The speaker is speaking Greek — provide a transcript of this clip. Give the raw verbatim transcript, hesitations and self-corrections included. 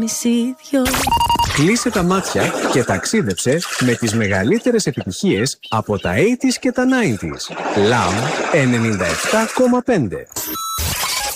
εμείς οι δυο. Κλείσε τα μάτια και ταξίδεψε με τις μεγαλύτερες επιτυχίες από τα ογδόντα και τα ενενήντα. Λαμπ ενενήντα επτά κόμμα πέντε.